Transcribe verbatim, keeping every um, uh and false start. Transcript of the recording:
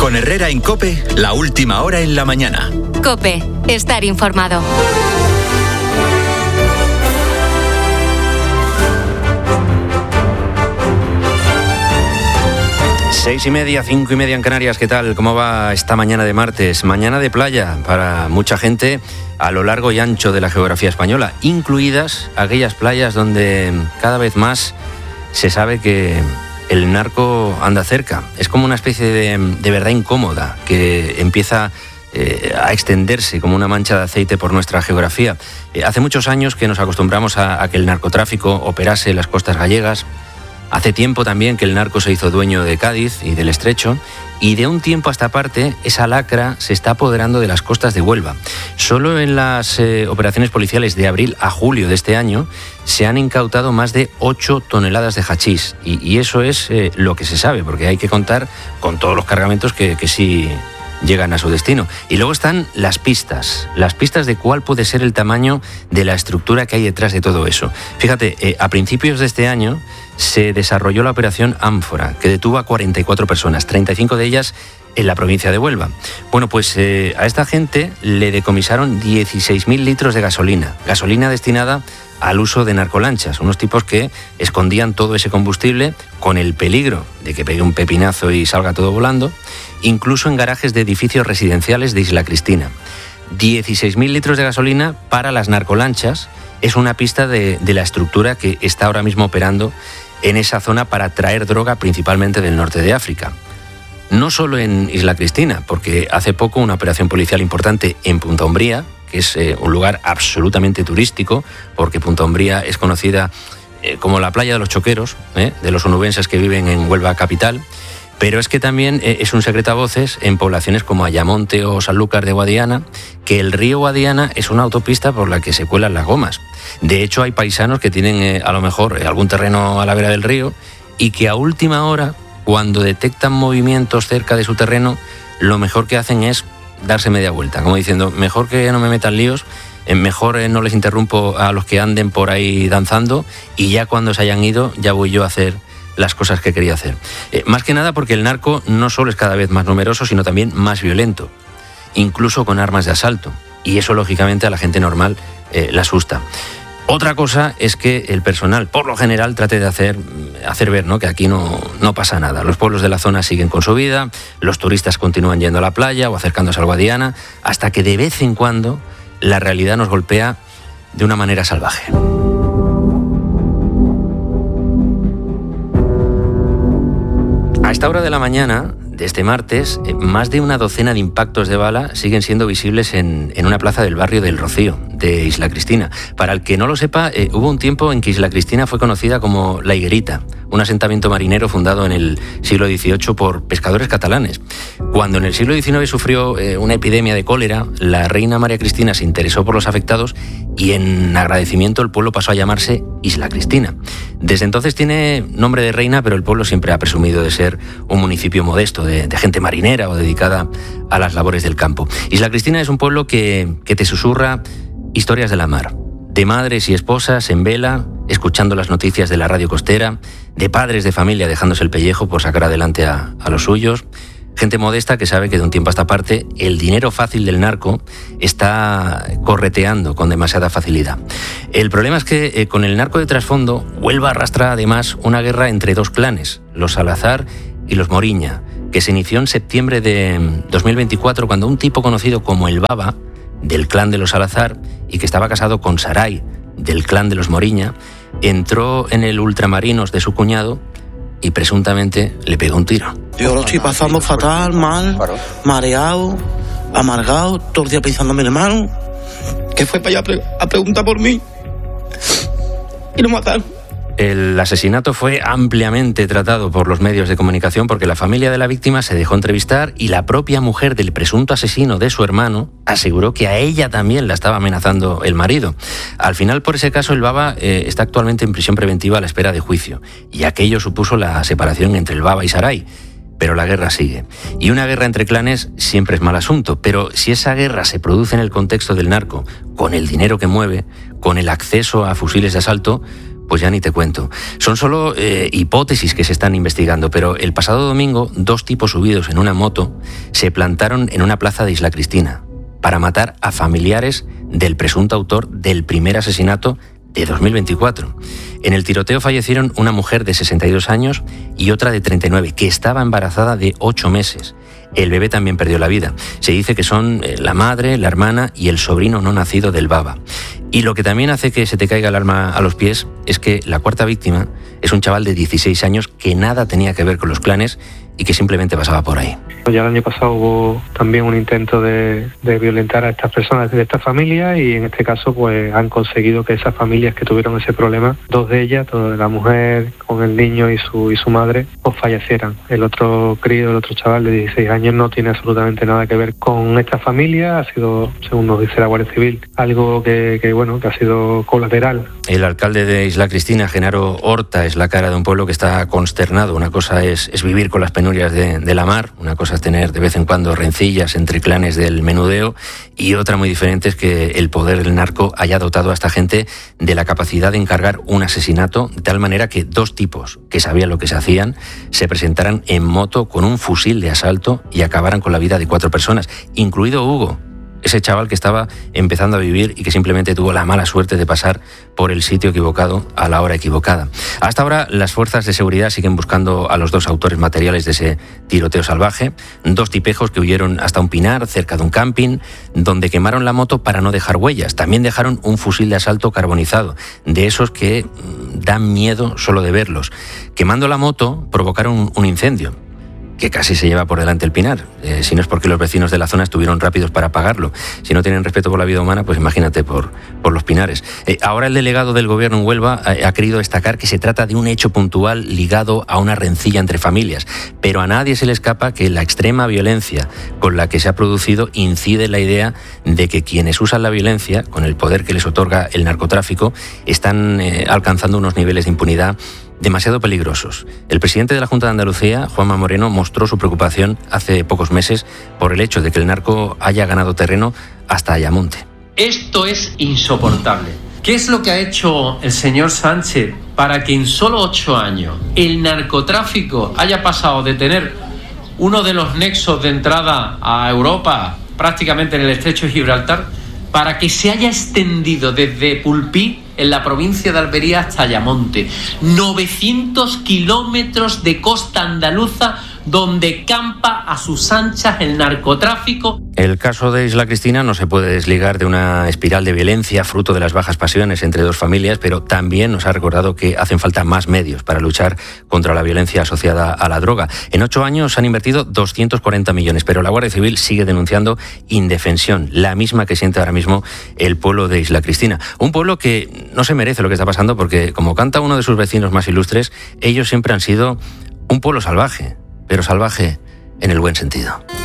Con Herrera en COPE, la última hora en la mañana. COPE, estar informado. Seis y media, cinco y media en Canarias. ¿Qué tal? ¿Cómo va esta mañana de martes? Mañana de playa para mucha gente a lo largo y ancho de la geografía española, incluidas aquellas playas donde cada vez más se sabe que el narco anda cerca. Es como una especie de, de verdad incómoda que empieza eh, a extenderse como una mancha de aceite por nuestra geografía. Eh, hace muchos años que nos acostumbramos a, a que el narcotráfico operase en las costas gallegas. Hace tiempo también que el narco se hizo dueño de Cádiz y del Estrecho, y de un tiempo a esta parte esa lacra se está apoderando de las costas de Huelva. Solo en las eh, operaciones policiales de abril a julio de este año se han incautado más de ocho toneladas de hachís, y, y eso es eh, lo que se sabe, porque hay que contar con todos los cargamentos que, que sí llegan a su destino. Y luego están las pistas, las pistas de cuál puede ser el tamaño de la estructura que hay detrás de todo eso. Fíjate, eh, a principios de este año se desarrolló la operación Ánfora, que detuvo a cuarenta y cuatro personas, treinta y cinco de ellas en la provincia de Huelva. Bueno, pues eh, a esta gente le decomisaron dieciséis mil litros de gasolina, gasolina destinada al uso de narcolanchas, unos tipos que escondían todo ese combustible con el peligro de que pegue un pepinazo y salga todo volando, incluso en garajes de edificios residenciales de Isla Cristina. dieciséis mil litros de gasolina para las narcolanchas es una pista de, de la estructura que está ahora mismo operando en esa zona para traer droga principalmente del norte de África. No solo en Isla Cristina, porque hace poco una operación policial importante en Punta Umbría, que es eh, un lugar absolutamente turístico, porque Punta Umbría es conocida eh, como la playa de los choqueros, eh, de los onubenses que viven en Huelva capital, pero es que también eh, es un secreto a voces en poblaciones como Ayamonte o Sanlúcar de Guadiana, que el río Guadiana es una autopista por la que se cuelan las gomas. De hecho, hay paisanos que tienen eh, a lo mejor eh, algún terreno a la vera del río y que a última hora, cuando detectan movimientos cerca de su terreno, lo mejor que hacen es darse media vuelta, como diciendo, mejor que no me metan líos, mejor no les interrumpo a los que anden por ahí danzando, y ya cuando se hayan ido ya voy yo a hacer las cosas que quería hacer. Eh, más que nada porque el narco no solo es cada vez más numeroso, sino también más violento, incluso con armas de asalto, y eso lógicamente a la gente normal eh, le asusta. Otra cosa es que el personal, por lo general, trate de hacer, hacer ver, ¿no?, que aquí no, no pasa nada. Los pueblos de la zona siguen con su vida, los turistas continúan yendo a la playa o acercándose al Guadiana, hasta que de vez en cuando la realidad nos golpea de una manera salvaje. A esta hora de la mañana de este martes, más de una docena de impactos de bala siguen siendo visibles en, en una plaza del barrio del Rocío, de Isla Cristina. Para el que no lo sepa, eh, hubo un tiempo en que Isla Cristina fue conocida como La Higuerita, un asentamiento marinero fundado en el siglo dieciocho por pescadores catalanes. Cuando en el siglo diecinueve sufrió eh, una epidemia de cólera, la reina María Cristina se interesó por los afectados y en agradecimiento el pueblo pasó a llamarse Isla Cristina. Desde entonces tiene nombre de reina, pero el pueblo siempre ha presumido de ser un municipio modesto, de, de gente marinera o dedicada a las labores del campo. Isla Cristina es un pueblo que, que te susurra historias de la mar, de madres y esposas en vela, escuchando las noticias de la radio costera, de padres de familia dejándose el pellejo por sacar adelante a, a los suyos, gente modesta que sabe que de un tiempo a esta parte el dinero fácil del narco está correteando con demasiada facilidad. El problema es que eh, con el narco de trasfondo, Huelva arrastra además una guerra entre dos clanes, los Salazar y los Moriña, que se inició en septiembre de dos mil veinticuatro cuando un tipo conocido como el Baba, del clan de los Salazar, y que estaba casado con Saray, del clan de los Moriña, entró en el ultramarinos de su cuñado y presuntamente le pegó un tiro. Yo lo estoy pasando fatal, mal, mareado, amargado, todo el día pensando en mi hermano, que fue para allá a, pre- a preguntar por mí y lo mataron. El asesinato fue ampliamente tratado por los medios de comunicación porque la familia de la víctima se dejó entrevistar y la propia mujer del presunto asesino de su hermano aseguró que a ella también la estaba amenazando el marido. Al final, por ese caso, el Baba eh, está actualmente en prisión preventiva a la espera de juicio, y aquello supuso la separación entre el Baba y Saray. Pero la guerra sigue. Y una guerra entre clanes siempre es mal asunto, pero si esa guerra se produce en el contexto del narco, con el dinero que mueve, con el acceso a fusiles de asalto, Pues ya ni te cuento. Son solo eh, hipótesis que se están investigando, pero el pasado domingo dos tipos subidos en una moto se plantaron en una plaza de Isla Cristina para matar a familiares del presunto autor del primer asesinato de dos mil veinticuatro. En el tiroteo fallecieron una mujer de sesenta y dos años y otra de treinta y nueve, que estaba embarazada de ocho meses. El bebé también perdió la vida. Se dice que son la madre, la hermana y el sobrino no nacido del baba. Y lo que también hace que se te caiga el alma a los pies es que la cuarta víctima es un chaval de dieciséis años que nada tenía que ver con los clanes y que simplemente pasaba por ahí. Ya el año pasado hubo también un intento de, de violentar a estas personas de esta familia y en este caso pues han conseguido que esas familias que tuvieron ese problema, dos de ellas, la mujer con el niño y su y su madre, pues fallecieran. El otro crío, el otro chaval de dieciséis años no tiene absolutamente nada que ver con esta familia, ha sido, según nos dice la Guardia Civil, algo que, que bueno, que ha sido colateral. El alcalde de Isla Cristina, Genaro Horta, es la cara de un pueblo que está consternado. Una cosa es, es vivir con las penurias de, de la mar, una cosa es tener de vez en cuando rencillas entre clanes del menudeo y otra muy diferente es que el poder del narco haya dotado a esta gente de la capacidad de encargar un asesinato de tal manera que dos tipos que sabían lo que se hacían se presentaran en moto con un fusil de asalto y acabaran con la vida de cuatro personas, incluido Hugo, ese chaval que estaba empezando a vivir y que simplemente tuvo la mala suerte de pasar por el sitio equivocado a la hora equivocada. Hasta ahora las fuerzas de seguridad siguen buscando a los dos autores materiales de ese tiroteo salvaje, dos tipejos que huyeron hasta un pinar cerca de un camping, donde quemaron la moto para no dejar huellas. También dejaron un fusil de asalto carbonizado, de esos que dan miedo solo de verlos. Quemando la moto provocaron un incendio que casi se lleva por delante el pinar, eh, si no es porque los vecinos de la zona estuvieron rápidos para apagarlo. Si no tienen respeto por la vida humana, pues imagínate por, por los pinares. Eh, ahora el delegado del gobierno en Huelva ha, ha querido destacar que se trata de un hecho puntual ligado a una rencilla entre familias, pero a nadie se le escapa que la extrema violencia con la que se ha producido incide en la idea de que quienes usan la violencia, con el poder que les otorga el narcotráfico, están eh, alcanzando unos niveles de impunidad demasiado peligrosos. El presidente de la Junta de Andalucía, Juanma Moreno, mostró su preocupación hace pocos meses por el hecho de que el narco haya ganado terreno hasta Ayamonte. Esto es insoportable. ¿Qué es lo que ha hecho el señor Sánchez para que en solo ocho años el narcotráfico haya pasado de tener uno de los nexos de entrada a Europa, prácticamente en el estrecho de Gibraltar, para que se haya extendido desde Pulpí, en la provincia de Almería, hasta Ayamonte? novecientos kilómetros de costa andaluza donde campa a sus anchas el narcotráfico. El caso de Isla Cristina no se puede desligar de una espiral de violencia fruto de las bajas pasiones entre dos familias, pero también nos ha recordado que hacen falta más medios para luchar contra la violencia asociada a la droga. En ocho años han invertido doscientos cuarenta millones, pero la Guardia Civil sigue denunciando indefensión, la misma que siente ahora mismo el pueblo de Isla Cristina. Un pueblo que no se merece lo que está pasando porque, como canta uno de sus vecinos más ilustres, ellos siempre han sido un pueblo salvaje, pero salvaje en el buen sentido.